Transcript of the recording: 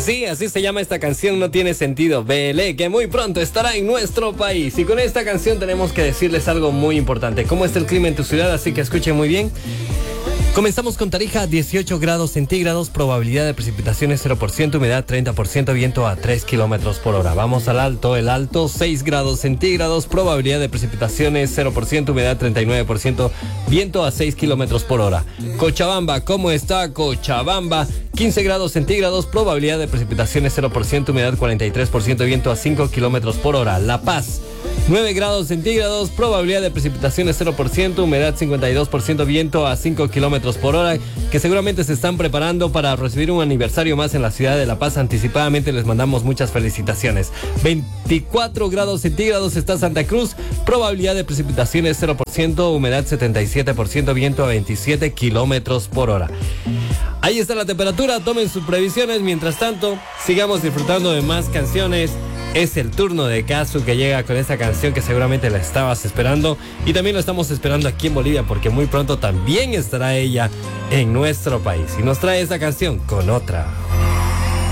Sí, así se llama esta canción, No Tiene Sentido, Belé, que muy pronto estará en nuestro país. Y con esta canción tenemos que decirles algo muy importante. ¿Cómo está el clima en tu ciudad? Así que escuchen muy bien. Comenzamos con Tarija, 18 grados centígrados, probabilidad de precipitaciones 0%, humedad 30%, viento a 3 kilómetros por hora. Vamos al Alto, el Alto, 6 grados centígrados, probabilidad de precipitaciones 0%, humedad 39%, viento a 6 kilómetros por hora. Cochabamba, ¿cómo está Cochabamba? 15 grados centígrados, probabilidad de precipitaciones 0%, humedad 43%, viento a 5 kilómetros por hora. La Paz, 9 grados centígrados, probabilidad de precipitaciones 0%, humedad 52%, viento a 5 kilómetros por hora, que seguramente se están preparando para recibir un aniversario más en la ciudad de La Paz. Anticipadamente les mandamos muchas felicitaciones. 24 grados centígrados está Santa Cruz, probabilidad de precipitaciones 0%, humedad 77%, viento a 27 kilómetros por hora. Ahí está la temperatura, tomen sus previsiones. Mientras tanto, sigamos disfrutando de más canciones. Es el turno de Casu, que llega con esta canción que seguramente la estabas esperando. Y también lo estamos esperando aquí en Bolivia, porque muy pronto también estará ella en nuestro país. Y nos trae esta canción con otra.